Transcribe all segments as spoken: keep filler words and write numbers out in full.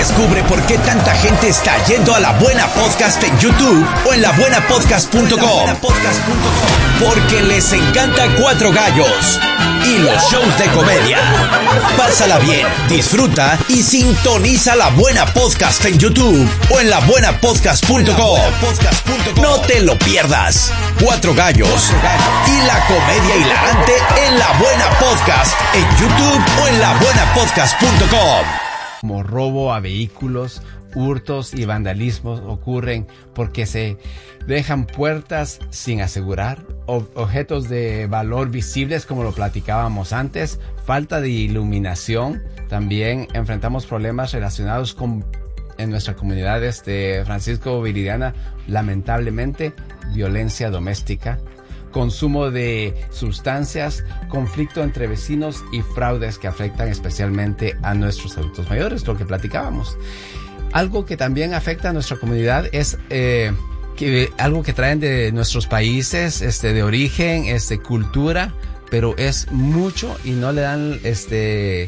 Descubre por qué tanta gente está yendo a La Buena Podcast en YouTube o en la buena podcast punto com. Porque les encanta Cuatro Gallos y los shows de comedia. Pásala bien, disfruta y sintoniza La Buena Podcast en YouTube o en la buena podcast punto com. No te lo pierdas. Cuatro Gallos y la comedia hilarante en La Buena Podcast en YouTube o en la buena podcast punto com. Como robo a vehículos, hurtos y vandalismos ocurren porque se dejan puertas sin asegurar, o objetos de valor visibles como lo platicábamos antes, falta de iluminación. También enfrentamos problemas relacionados con, en nuestra comunidad de Francisco Viridiana, lamentablemente, violencia doméstica, consumo de sustancias, conflicto entre vecinos y fraudes que afectan especialmente a nuestros adultos mayores, lo que platicábamos. Algo que también afecta a nuestra comunidad es eh, que, algo que traen de nuestros países este, de origen, este, cultura, pero es mucho y no le dan este,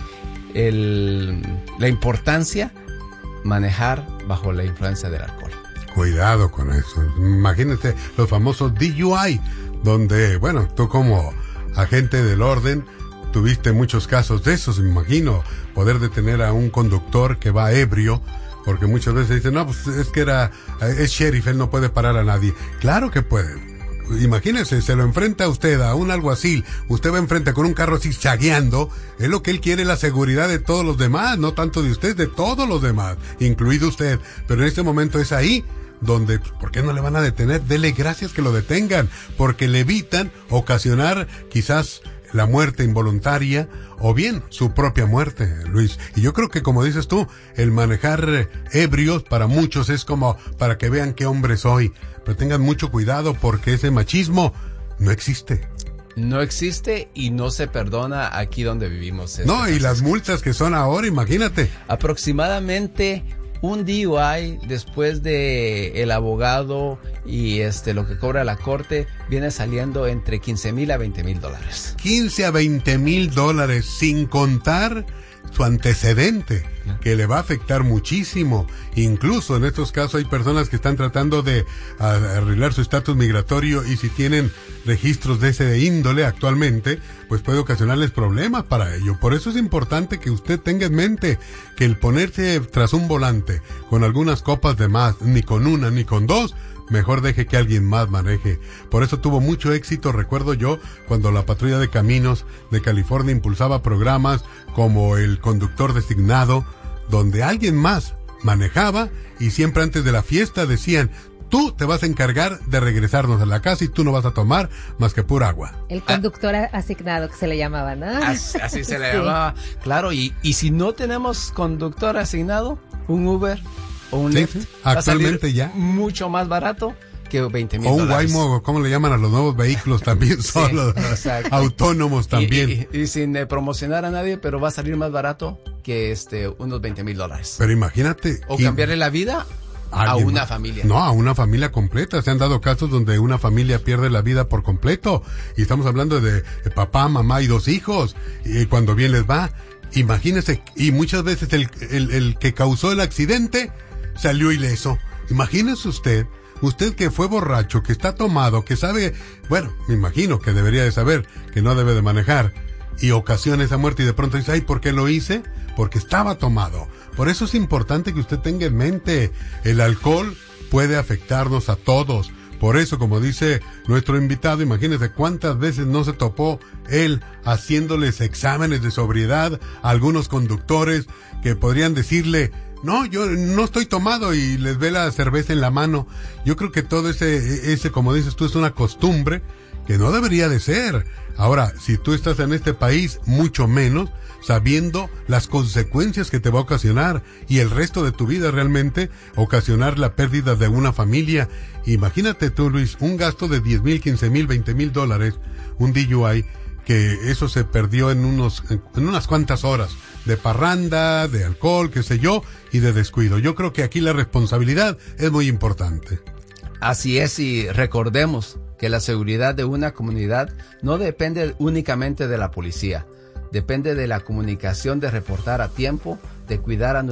el, la importancia manejar bajo la influencia del alcohol. Cuidado con eso. Imagínate los famosos D U I, donde, bueno, tú como agente del orden tuviste muchos casos de esos, me imagino, poder detener a un conductor que va ebrio, porque muchas veces dicen, no, pues es que era, es sheriff, él no puede parar a nadie. Claro que puede. Imagínese, se lo enfrenta a usted, a un alguacil, usted va enfrente con un carro así zagueando, es lo que él quiere, la seguridad de todos los demás, no tanto de usted, de todos los demás, incluido usted, pero en este momento es ahí donde, ¿por qué no le van a detener? Dele gracias que lo detengan, porque le evitan ocasionar quizás la muerte involuntaria o bien su propia muerte, Luis. Y yo creo que, como dices tú, el manejar ebrios para muchos es como para que vean qué hombre soy, pero tengan mucho cuidado porque ese machismo no existe. No existe y no se perdona aquí donde vivimos. No, y las multas que son ahora, imagínate. Aproximadamente un D U I después de el abogado y este lo que cobra la corte viene saliendo entre quince mil a veinte mil dólares. quince a veinte mil dólares sin contar su antecedente, que le va a afectar muchísimo. Incluso en estos casos hay personas que están tratando de arreglar su estatus migratorio y si tienen registros de ese índole actualmente, pues puede ocasionarles problemas para ello. Por eso es importante que usted tenga en mente que el ponerse tras un volante con algunas copas de más, ni con una ni con dos, mejor deje que alguien más maneje. Por eso tuvo mucho éxito, recuerdo yo, cuando la Patrulla de Caminos de California impulsaba programas como el conductor designado, donde alguien más manejaba y siempre antes de la fiesta decían, tú te vas a encargar de regresarnos a la casa y tú no vas a tomar más que pura agua. El conductor ah, asignado que se le llamaba, ¿no? Así, así se le sí. llamaba, claro, y, y si no tenemos conductor asignado, un Uber o un sí, Lyft, sí. Actualmente ya mucho más barato que veinte mil o un dólares. Waymo, ¿cómo le llaman a los nuevos vehículos también? Sí, son los autónomos también. Y, y, y sin eh, promocionar a nadie, pero va a salir más barato que este unos veinte mil dólares. Pero imagínate. O cambiarle la vida a una más? familia. No, a una familia completa. Se han dado casos donde una familia pierde la vida por completo. Y estamos hablando de, de papá, mamá y dos hijos. Y cuando bien les va, imagínese, y muchas veces el, el, el que causó el accidente salió ileso. Imagínese usted, usted que fue borracho, que está tomado, que sabe, bueno, me imagino que debería de saber que no debe de manejar, y ocasiona esa muerte y de pronto dice, ay, ¿por qué lo hice? Porque estaba tomado. Por eso es importante que usted tenga en mente, el alcohol puede afectarnos a todos. Por eso, como dice nuestro invitado, imagínese cuántas veces no se topó él haciéndoles exámenes de sobriedad a algunos conductores que podrían decirle, no, yo no estoy tomado, y les ve la cerveza en la mano. Yo creo que todo ese, ese, como dices tú, es una costumbre que no debería de ser. Ahora, si tú estás en este país, mucho menos, sabiendo las consecuencias que te va a ocasionar y el resto de tu vida realmente, ocasionar la pérdida de una familia. Imagínate tú, Luis, un gasto de diez mil, quince mil, veinte mil dólares, un D U I, que eso se perdió en unos, en unas cuantas horas de parranda, de alcohol, qué sé yo, y de descuido. Yo creo que aquí la responsabilidad es muy importante. Así es, y recordemos que la seguridad de una comunidad no depende únicamente de la policía, depende de la comunicación, de reportar a tiempo, de cuidar a